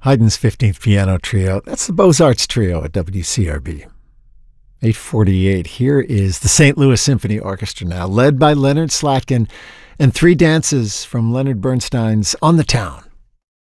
Haydn's 15th Piano Trio. That's the Beaux-Arts Trio at WCRB. 8:48. Here is the St. Louis Symphony Orchestra now, led by Leonard Slatkin, and three dances from Leonard Bernstein's On the Town.